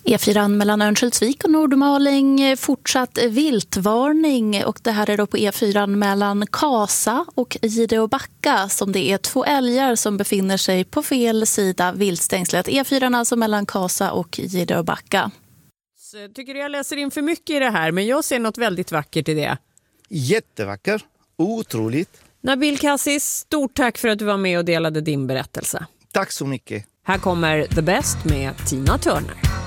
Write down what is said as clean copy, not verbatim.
E4 mellan Örnsköldsvik och Nordmaling fortsatt viltvarning, och det här är då på E4 mellan Kasa och Gide och Backa som det är 2 älgar som befinner sig på fel sida viltstängslet. E4 alltså mellan Kasa och Gide och Backa. Jag tycker jag läser in för mycket i det här, men jag ser något väldigt vackert i det. Jättevacker, otroligt. Nabil Kassis, stort tack för att du var med och delade din berättelse. Tack så mycket. Här kommer The Best med Tina Turner.